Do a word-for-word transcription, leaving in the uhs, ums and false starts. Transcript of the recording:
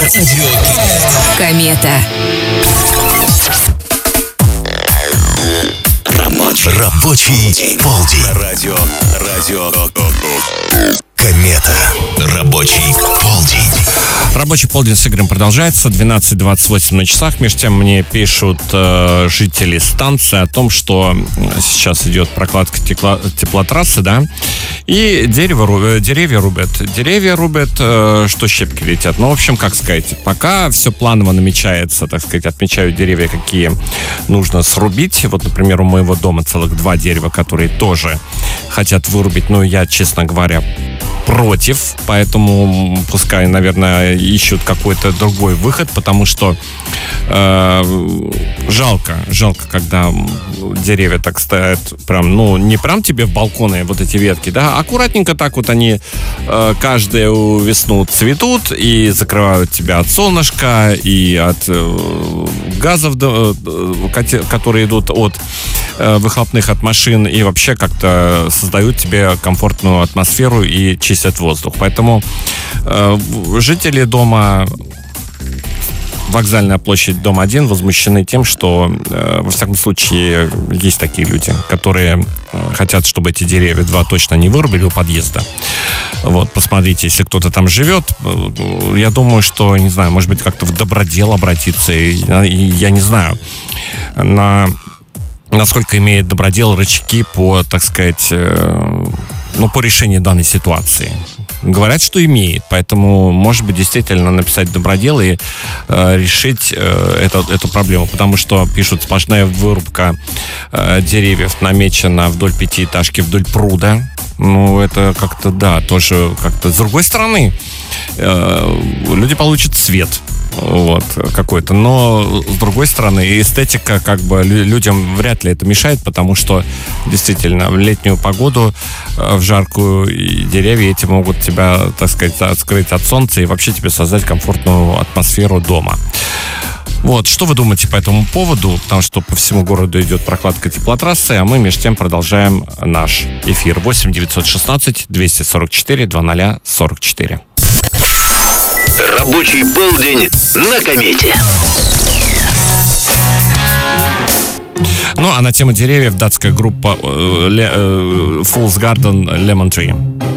Радио Комета. Рабочий, рабочий полдень. Радио, радио Комета. Рабочий полдень. Рабочий полдень с Игорем продолжается. двенадцать двадцать восемь на часах. Между тем мне пишут э, жители станции о том, что сейчас идет прокладка текла, теплотрассы, да, и дерево, деревья рубят. Деревья рубят, э, что щепки летят. Ну, в общем, как сказать, пока все планово намечается, так сказать, отмечают деревья, какие нужно срубить. Вот, например, у моего дома целых два дерева, которые тоже хотят вырубить. Но я, честно говоря, против, поэтому пускай, наверное, ищут какой-то другой выход, потому что э, жалко, жалко, когда деревья так стоят, прям, ну, не прям тебе в балконы вот эти ветки, да, аккуратненько так вот они э, каждую весну цветут и закрывают тебя от солнышка и от э, газов, э, которые идут от э, выхлопных от машин, и вообще как-то создают тебе комфортную атмосферу и чистят воздух. Поэтому э, жители дома, Вокзальная площадь, дом один, возмущены тем, что, э, во всяком случае, есть такие люди, которые э, хотят, чтобы эти деревья два точно не вырубили у подъезда. Вот, посмотрите, если кто-то там живет, э, я думаю, что, не знаю, может быть, как-то в добродел обратиться, и, и я не знаю, на... насколько имеет добродел рычаги по, так сказать, э, ну, по решению данной ситуации. Говорят, что имеет, поэтому, может быть, действительно написать добродел и э, решить э, это, эту проблему, потому что, пишут, сплошная вырубка э, деревьев намечена вдоль пятиэтажки, вдоль пруда. Ну, это как-то, да, тоже как-то. С другой стороны, э, люди получат свет, вот, какой-то, но, с другой стороны, эстетика, как бы, людям вряд ли это мешает, потому что, действительно, в летнюю погоду, в жаркую, деревья эти могут тебя, так сказать, открыть от солнца и вообще тебе создать комфортную атмосферу дома. Вот, что вы думаете по этому поводу? Потому что по всему городу идет прокладка теплотрассы, а мы между тем продолжаем наш эфир. восемь девятьсот шестнадцать двести сорок четыре двадцать сорок четыре. Рабочий полдень на Комете. Ну, а на тему деревьев датская группа э, э, Fool's Garden Lemon Tree.